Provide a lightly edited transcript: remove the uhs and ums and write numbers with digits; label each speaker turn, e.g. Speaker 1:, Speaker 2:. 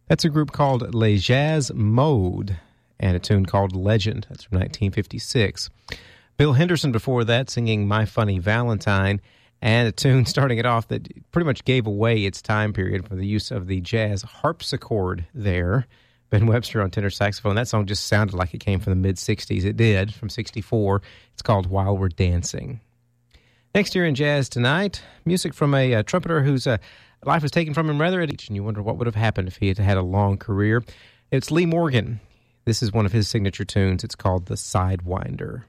Speaker 1: That's a group called Les Jazz Mode, and a tune called Legend. That's from 1956. Bill Henderson before that singing My Funny Valentine, and a tune starting it off that pretty much gave away its time period for the use of the jazz harpsichord there. Ben Webster on tenor saxophone. That song just sounded like it came from the mid-'60s. It did, from 64. It's called While We're Dancing. Next year in jazz tonight, music from a trumpeter whose life was taken from him rather at age, and you wonder what would have happened if he had had a long career. It's Lee Morgan. This is one of his signature tunes. It's called The Sidewinder.